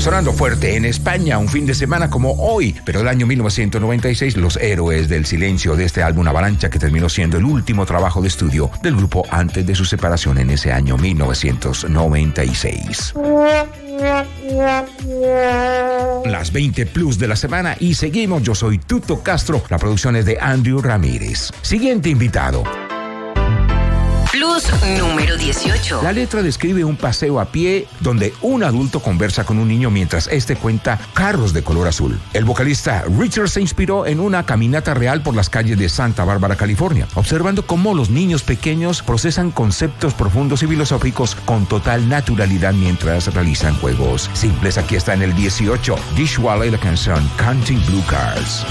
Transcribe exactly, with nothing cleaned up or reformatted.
Sonando fuerte en España un fin de semana como hoy, pero del año mil novecientos noventa y seis, Los Héroes del Silencio, de este álbum Avalancha, que terminó siendo el último trabajo de estudio del grupo antes de su separación en ese año mil novecientos noventa y seis. Las veinte plus de la semana y seguimos. Yo soy Tuto Castro, la producción es de Andrew Ramírez. Siguiente invitado. Plus número dieciocho. La letra describe un paseo a pie donde un adulto conversa con un niño mientras este cuenta carros de color azul. El vocalista Richard se inspiró en una caminata real por las calles de Santa Bárbara, California, observando cómo los niños pequeños procesan conceptos profundos y filosóficos con total naturalidad mientras realizan juegos simples. Aquí está en el dieciocho, Dish Wally, la canción Counting Blue Cars.